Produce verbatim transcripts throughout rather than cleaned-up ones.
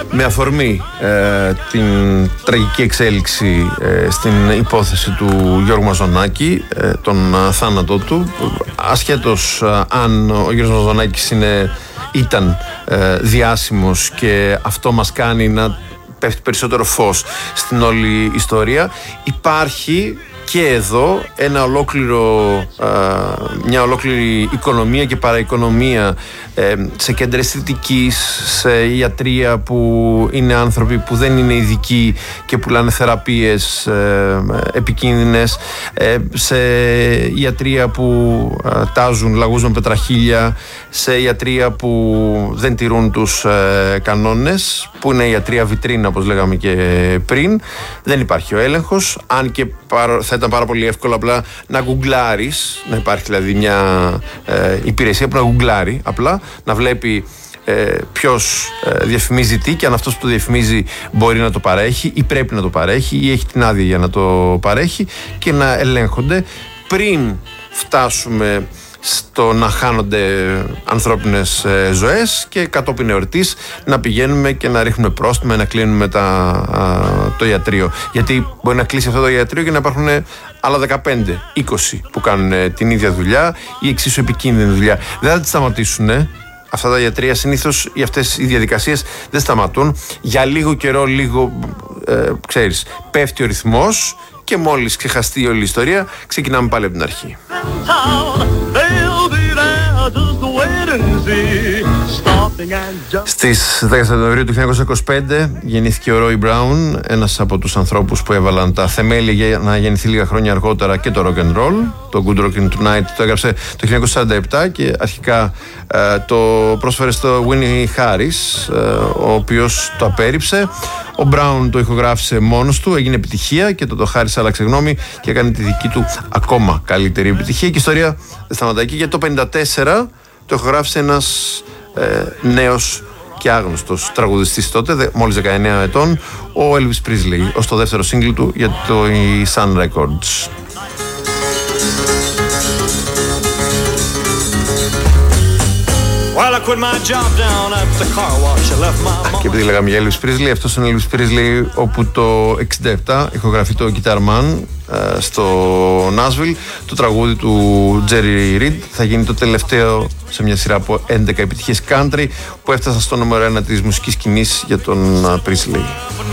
Με αφορμή ε, την τραγική εξέλιξη ε, στην υπόθεση του Γιώργου Μαζονάκη, ε, τον ε, θάνατό του, ασχέτως ε, αν ο Γιώργος Μαζονάκης είναι, ήταν ε, διάσημος και αυτό μας κάνει να πέφτει περισσότερο φως στην όλη ιστορία, υπάρχει και εδώ ένα ολόκληρο, μια ολόκληρη οικονομία και παραοικονομία σε κέντρα αισθητικής, σε ιατρία που είναι άνθρωποι που δεν είναι ειδικοί και πουλάνε θεραπείες επικίνδυνες, σε ιατρία που τάζουν λαγούς με πετραχίλια, σε ιατρία που δεν τηρούν τους κανόνες, που είναι η ιατρία βιτρίνα όπως λέγαμε και πριν. Δεν υπάρχει ο έλεγχος, αν και θα ήταν πάρα πολύ εύκολο απλά να γκουγκλάρεις, να υπάρχει δηλαδή μια ε, υπηρεσία που να γκουγκλάρει απλά, να βλέπει ε, ποιος ε, διαφημίζει τι και αν αυτός που το διαφημίζει μπορεί να το παρέχει ή πρέπει να το παρέχει ή έχει την άδεια για να το παρέχει και να ελέγχονται πριν φτάσουμε στο να χάνονται ανθρώπινες ε, ζωές και κατόπιν εορτής να πηγαίνουμε και να ρίχνουμε πρόστιμα, να κλείνουμε τα, α, το ιατρείο. Γιατί μπορεί να κλείσει αυτό το ιατρείο και να υπάρχουν άλλα δεκαπέντε είκοσι που κάνουν ε, την ίδια δουλειά ή εξίσου επικίνδυνη δουλειά. Δεν θα τις σταματήσουν. Ε. Αυτά τα ιατρεία συνήθως ή αυτές οι διαδικασίες δεν σταματούν. Για λίγο καιρό, λίγο ε, ξέρεις, πέφτει ο ρυθμός και μόλις ξεχαστεί όλη η ιστορία, ξεκινάμε πάλι από την αρχή. Στις δέκα Σεπτεμβρίου του χίλια εννιακόσια είκοσι πέντε γεννήθηκε ο Ρόι Μπράουν, ένας από τους ανθρώπους που έβαλαν τα θεμέλια για να γεννηθεί λίγα χρόνια αργότερα και το rock and roll. Το Good Rockin' Tonight το έγραψε το χίλια εννιακόσια σαράντα επτά και αρχικά ε, το πρόσφερε στο Winnie Harris, ε, ο οποίος το απέρριψε. Ο Μπράουν το ηχογράφησε μόνος του, έγινε επιτυχία και το το Harris άλλαξε γνώμη και έκανε τη δική του ακόμα καλύτερη επιτυχία. Και η ιστορία δεν σταματάει εκεί, γιατί το χίλια εννιακόσια πενήντα τέσσερα το ηχογράφησε ένας ε, νέος και άγνωστος τραγουδιστής τότε, δε, μόλις δεκαεννέα ετών, ο Elvis Presley, ως το δεύτερο σύγκλι του για το Sun Records. Και επειδή λέγαμε για Elvis Presley, αυτός είναι ο Elvis Presley όπου το εξήντα επτά ηχογραφεί το Guitar Man ε, στο Nashville. Το τραγούδι του Jerry Reed θα γίνει το τελευταίο σε μια σειρά από έντεκα επιτυχίες country που έφτασαν στο νούμερο ένα της μουσικής σκηνής για τον uh, Presley.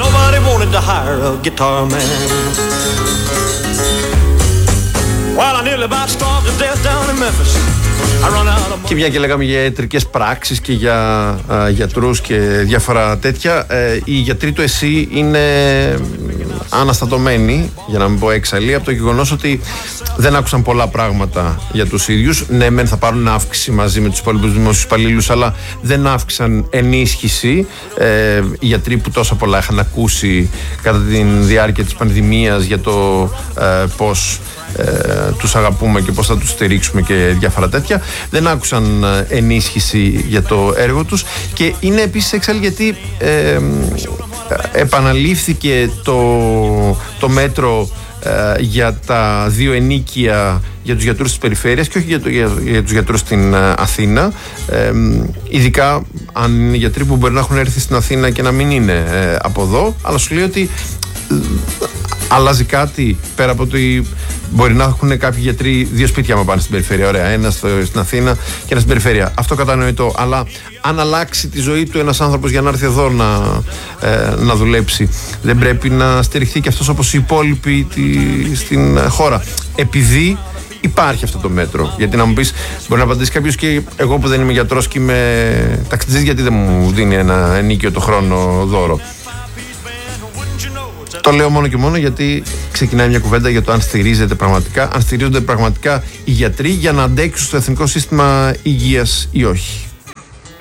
Και μια και λέγαμε για ιατρικές πράξεις και για α, γιατρούς και διάφορα τέτοια, ε, οι γιατροί του ΕΣΥ είναι αναστατωμένοι, για να μην πω έξαλλοι, από το γεγονός ότι δεν άκουσαν πολλά πράγματα για τους ίδιους. Ναι, μεν θα πάρουν αύξηση μαζί με τους υπόλοιπους δημόσιους υπαλλήλους, αλλά δεν αύξησαν ενίσχυση. Ε, οι γιατροί που τόσα πολλά είχαν ακούσει κατά τη διάρκεια της πανδημίας για το ε, πώς Ε, τους αγαπούμε και πώς θα τους στηρίξουμε και διάφορα τέτοια, δεν άκουσαν ενίσχυση για το έργο τους. Και είναι επίσης έξαλλη γιατί ε, επαναλήφθηκε το, το μέτρο ε, για τα δύο ενίκια για τους γιατρούς της περιφέρειας και όχι για, το, για, για τους γιατρούς στην Αθήνα, ε, ειδικά αν είναι γιατροί που μπορεί να έχουν έρθει στην Αθήνα και να μην είναι ε, από εδώ, αλλά σου λέει ότι ε, αλλάζει κάτι πέρα από ότι μπορεί να έχουν κάποιοι γιατροί δύο σπίτια άμα πάνε στην περιφέρεια. Ωραία, ένα στο, στην Αθήνα και ένα στην περιφέρεια. Αυτό κατανοητό. Αλλά αν αλλάξει τη ζωή του ένας άνθρωπος για να έρθει εδώ να, ε, να δουλέψει, δεν πρέπει να στηριχθεί και αυτός όπως οι υπόλοιποι τη, στην χώρα. Επειδή υπάρχει αυτό το μέτρο. Γιατί να μου πεις, μπορεί να απαντήσει κάποιος, και εγώ που δεν είμαι γιατρός και είμαι ταξιτζής, γιατί δεν μου δίνει ένα ενίκιο το χρόνο δώρο. Το λέω μόνο και μόνο γιατί ξεκινάει μια κουβέντα για το αν στηρίζεται πραγματικά, αν στηρίζονται πραγματικά οι γιατροί για να αντέξουν στο εθνικό σύστημα υγείας ή όχι.